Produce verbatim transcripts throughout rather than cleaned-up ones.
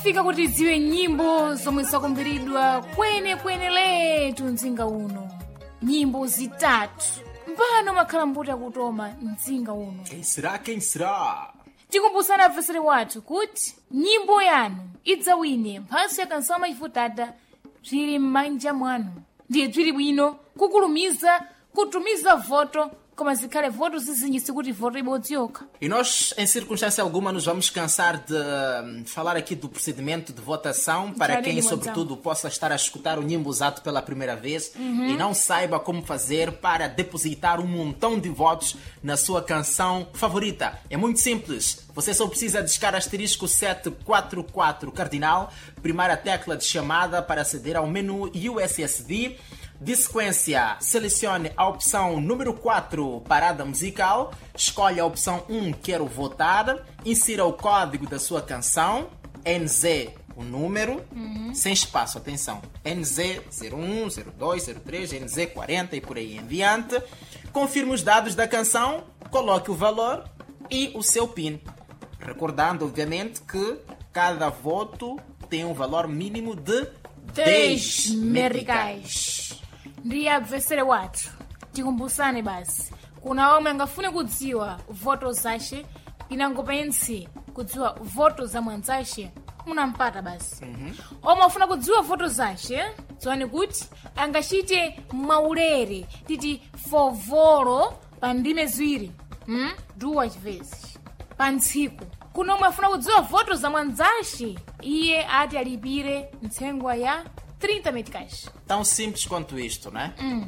Tafika kuti ziwe nyimbo zomwe zakumbiridwa kwene kwene letu mzinga uno. Nyimbo zitatu. Mpano makhala mbuta kutoma mzinga uno. Quem será, quem será? Tikumbusana afesere wathu kuti nyimbo yanu idzawine mphaso ya kanso amachifutata zili m'manja mwanu. Ndiye bziri bwino kukulumiza, kutumiza voto, koma zikhale voto zizinjisi kuti voto ibodzi yokha. E nós, em circunstância alguma, nos vamos cansar de hum, falar aqui do procedimento de votação para Já quem, nem sobretudo, possa estar a escutar o Nimbuzato pela primeira vez e não saiba como fazer para depositar um montão de votos na sua canção favorita. É muito simples. Você só precisa discar asterisco sete quatro quatro cardinal, primar a tecla de chamada para aceder ao menu U S S D. De sequência, selecione a opção número quatro, parada musical, escolha a opção um, quero votar, insira o código da sua canção, N Z, o número, uhum. sem espaço, atenção, N Z zero um, zero dois, zero três, N Z quarenta e por aí em diante, confirme os dados da canção, coloque o valor e o seu PIN. Recordando, obviamente, que cada voto tem um valor mínimo de dez meticais. Ndiye abvesere wathu tikumbusane basi kuna omwe angafune kudziwa voto zace inangopensi kudziwa voto za mwanzace munampata basi mm-hmm. omwe afuna kudziwa voto zace dziwani kuti angachite maulere titi fovolo pa ndime ziwiri hmm? duas vezes pa ntsiku. Kuna omwe afuna kudziwa voto za mwanzace iye ati alipire ntsengwa ya trinta meticais. Tão simples quanto isto, né? Hum.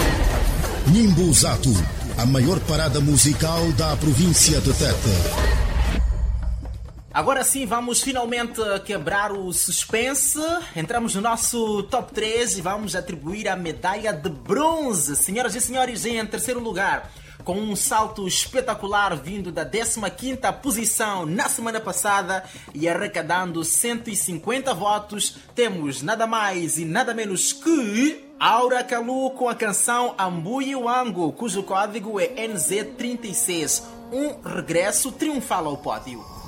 Nimbuzato, a maior parada musical da província de Tete. Agora sim, vamos finalmente quebrar o suspense. Entramos no nosso top três e vamos atribuir a medalha de bronze. Senhoras e senhores, em terceiro lugar, com um salto espetacular vindo da décima quinta posição na semana passada e arrecadando cento e cinquenta votos, temos nada mais e nada menos que Aura Kalu com a canção Ambuye Wango, cujo código é N Z trinta e seis. Um regresso triunfal ao pódio.